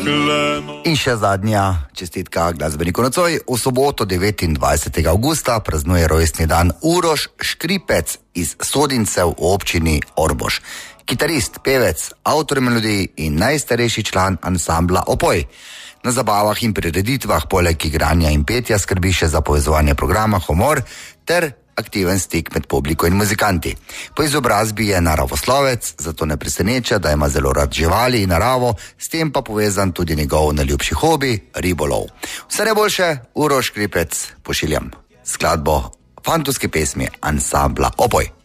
In še zadnja čestitka glasbeniku nocoj. V soboto 29. avgusta praznuje rojstni dan Uroš Škripec iz Sodincev v občini Orbož. Kitarist, pevec, avtor melodij in najstarejši član ansambla Opoj. Na zabavah in prireditvah poleg igranja in petja skrbi še za povezovanje programa, humor ter aktiven stik med publiko in muzikanti. Po izobrazbi je naravoslovec, zato ne preseneča, da ima zelo rad živali in naravo, s tem pa povezan tudi njegov najljubši hobi, ribolov. Vse najboljše, Uroš Škripec, pošiljam skladbo fantovske pesmi ansambla Opoj.